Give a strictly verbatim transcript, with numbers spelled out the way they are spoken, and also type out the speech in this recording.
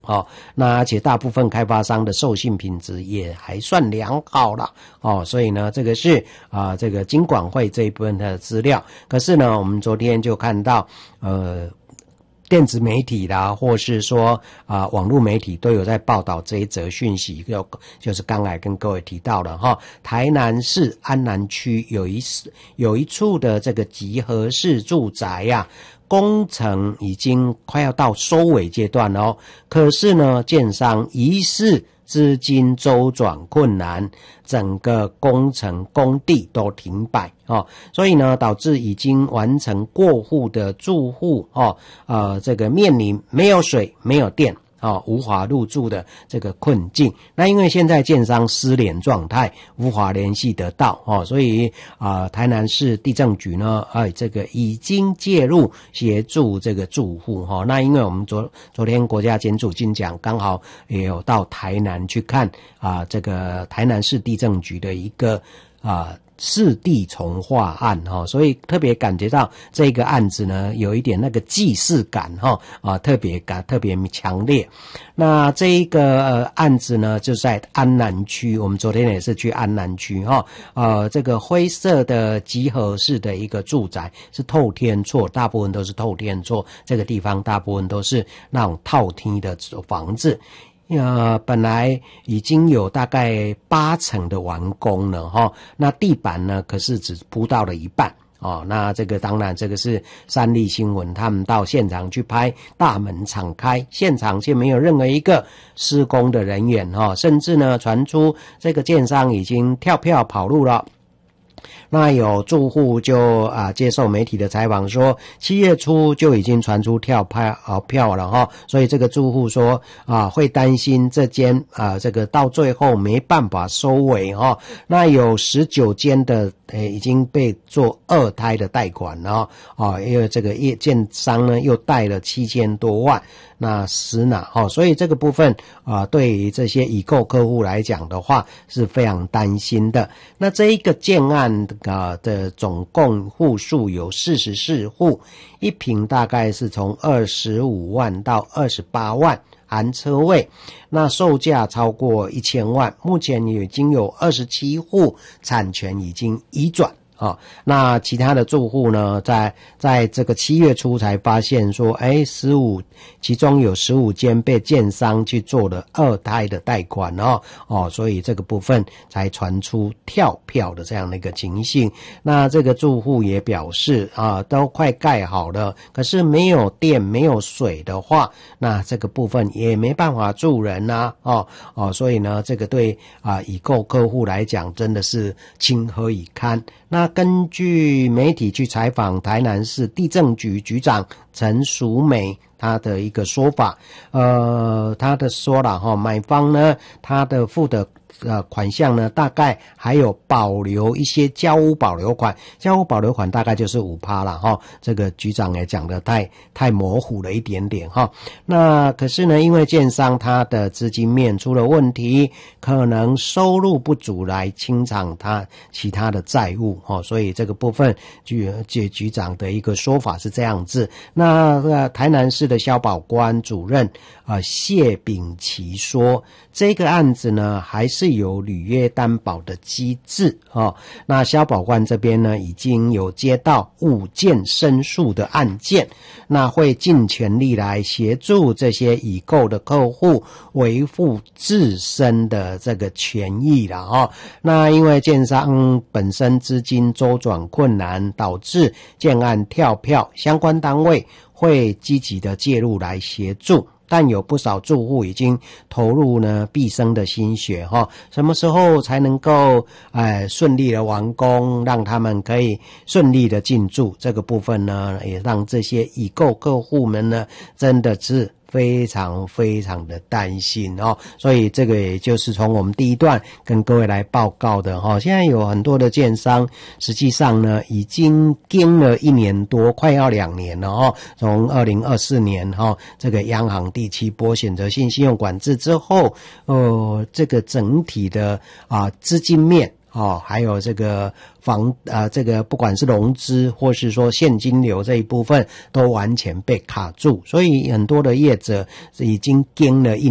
哦，那而且大部分开发商的授信品质也还算良好啦。哦，所以呢，这个是啊、呃，这个金管会这一部分的资料。可是呢，我们昨天就看到，呃，电子媒体啦，或是说啊、呃、网络媒体都有在报道这一则讯息，就就是刚才跟各位提到了哈，台南市安南区有一有一处的这个集合式住宅呀、啊。工程已经快要到收尾阶段了哦，可是呢，建商疑似资金周转困难，整个工程工地都停摆哦，所以呢，导致已经完成过户的住户哦，呃，这个面临没有水、没有电。哦，无法入住的这个困境。那因为现在建商失联状态，无法联系得到哦，所以啊、呃，台南市地政局呢，哎，这个已经介入协助这个住户哈、哦。那因为我们昨昨天国家检主金奖刚好也有到台南去看啊、呃，这个台南市地政局的一个啊。呃市地重划案哈，所以特别感觉到这个案子呢，有一点那个既视感哈啊，特别感特别强烈。那这一个、呃、案子呢，就在安南区，我们昨天也是去安南区哈，呃，这个灰色的集合式的一个住宅是透天厝，大部分都是透天厝，这个地方大部分都是那种套天的房子。呃，本来已经有大概八成的完工了哈，那地板呢，可是只铺到了一半哦。那这个当然，这个是三立新闻他们到现场去拍，大门敞开，现场却没有任何一个施工的人员哈，甚至呢传出这个建商已经跳票跑路了。那有住户就啊接受媒体的采访说，七月初就已经传出跳票啊票了哈，所以这个住户说啊会担心这间啊这个到最后没办法收尾哈。那有十九间的呃已经被做二胎的贷款了啊，因为这个业建商呢又贷了七千多万。那实拿哈，所以这个部分啊，对于这些已购客户来讲的话是非常担心的。那这一个建案啊的总共户数有四十四户，一坪大概是从二十五万到二十八万。含车位，那售价超过一千万，目前已经有二十七户产权已经移转。哦，那其他的住户呢，在在这个七月初才发现说，哎，十五其中有十五间被建商去做了二胎的贷款哦，哦，所以这个部分才传出跳票的这样的一个情形。那这个住户也表示啊，都快盖好了，可是没有电没有水的话，那这个部分也没办法住人啊，哦哦，所以呢，这个对啊已购客户来讲真的是情何以堪。那根据媒体去采访台南市地政局局长陈淑美，他的一个说法，呃，他的说了哈，买方呢，他的付的呃款项呢，大概还有保留一些交屋保留款，交屋保留款大概就是 百分之五 了哈。这个局长也讲得太太模糊了一点点哈。那可是呢，因为建商他的资金面出了问题，可能收入不足来清偿他其他的债务哈，所以这个部分局局局长的一个说法是这样子。那呃，台南市的消保官主任啊、呃、谢炳奇说，这个案子呢还是有履约担保的机制哦。那消保官这边呢已经有接到五件申诉的案件，那会尽全力来协助这些已购的客户维护自身的这个权益啦哦。那因为建商本身资金周转困难，导致建案跳票，相关单位会积极的介入来协助。但有不少住户已经投入呢毕生的心血哈，什么时候才能够呃顺利的完工，让他们可以顺利的进驻？这个部分呢，也让这些已购客户们呢，真的是非常非常的担心哦，所以这个也就是从我们第一段跟各位来报告的哈。现在有很多的建商，实际上呢已经经了一年多，快要两年了哦。从二零二四年哈，这个央行第七波选择性信用管制之后，呃，这个整体的啊资金面哦，还有这个房呃这个不管是融资或是说现金流这一部分都完全被卡住，所以很多的业者已经跟了一